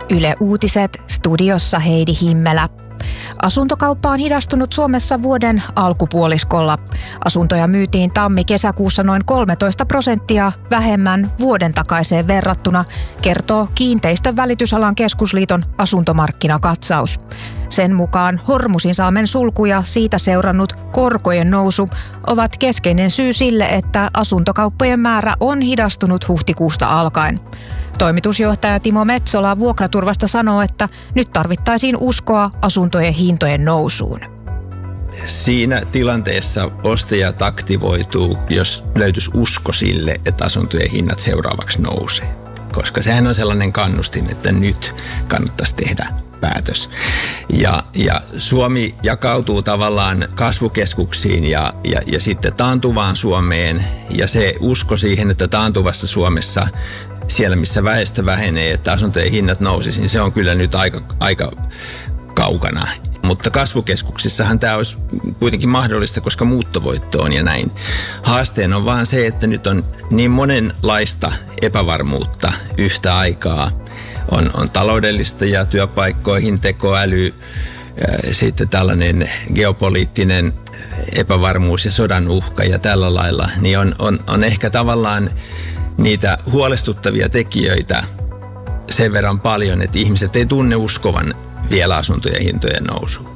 Yle Uutiset, studiossa Heidi Himmelä. Asuntokauppa on hidastunut Suomessa vuoden alkupuoliskolla. Asuntoja myytiin tammi-kesäkuussa noin 13% vähemmän vuoden takaiseen verrattuna, kertoo Kiinteistön välitysalan keskusliiton asuntomarkkinakatsaus. Sen mukaan Hormusinsalmen sulku ja siitä seurannut korkojen nousu ovat keskeinen syy sille, että asuntokauppojen määrä on hidastunut huhtikuusta alkaen. Toimitusjohtaja Timo Metsola Vuokraturvasta sanoo, että nyt tarvittaisiin uskoa asuntojen hintojen nousuun. Siinä tilanteessa ostajat aktivoituu, jos löytyisi usko sille, että asuntojen hinnat seuraavaksi nousee. Koska sehän on sellainen kannustin, että nyt kannattaisi tehdä päätös. Ja Suomi jakautuu tavallaan kasvukeskuksiin ja sitten taantuvaan Suomeen. Ja se usko siihen, että taantuvassa Suomessa siellä, missä väestö vähenee, että asuntojen hinnat nousisi, niin se on kyllä nyt aika kaukana. Mutta kasvukeskuksissahan tämä olisi kuitenkin mahdollista, koska muuttovoitto on ja näin. Haasteena on vaan se, että nyt on niin monenlaista epävarmuutta yhtä aikaa. On taloudellista ja työpaikkoihin, tekoäly, sitten tällainen geopoliittinen epävarmuus ja sodan uhka ja tällä lailla. Niin on ehkä tavallaan niitä huolestuttavia tekijöitä sen verran paljon, että ihmiset ei tunne uskovan vielä asuntojen hintojen nousuun.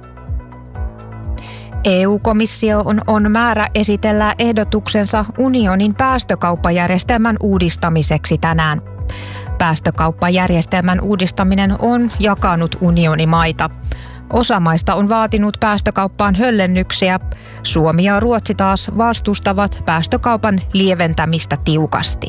EU-komissio on määrä esitellä ehdotuksensa unionin päästökauppajärjestelmän uudistamiseksi tänään. Päästökauppajärjestelmän uudistaminen on jakanut unionimaita. Osa maista on vaatinut päästökauppaan höllennyksiä. Suomi ja Ruotsi taas vastustavat päästökaupan lieventämistä tiukasti.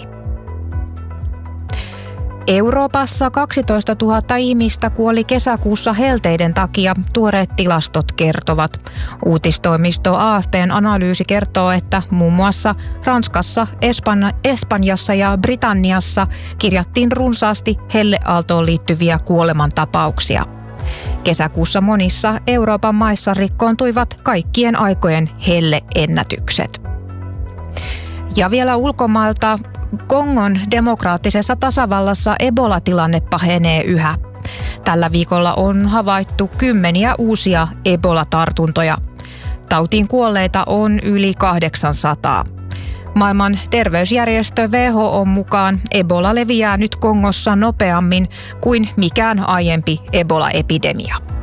Euroopassa 12 000 ihmistä kuoli kesäkuussa helteiden takia, tuoreet tilastot kertovat. Uutistoimisto AFP:n analyysi kertoo, että muun muassa Ranskassa, Espanjassa ja Britanniassa kirjattiin runsaasti helleaaltoon liittyviä kuolemantapauksia. Kesäkuussa monissa Euroopan maissa rikkoontuivat kaikkien aikojen helleennätykset. Ja vielä ulkomailta. Kongon demokraattisessa tasavallassa Ebola-tilanne pahenee yhä. Tällä viikolla on havaittu 10 uusia Ebola-tartuntoja. Tautiin kuolleita on yli 800. Maailman terveysjärjestö WHO:n mukaan Ebola leviää nyt Kongossa nopeammin kuin mikään aiempi Ebola-epidemia.